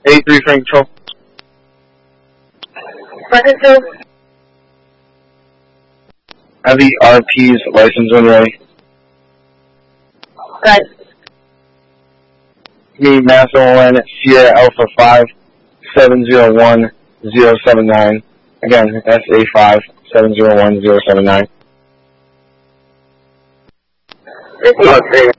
83 Frank Control. Frank Control. Have the RP's license when ready. Good. Me, Master Sierra Alpha 5 701079. Again, SA5 701079. Good.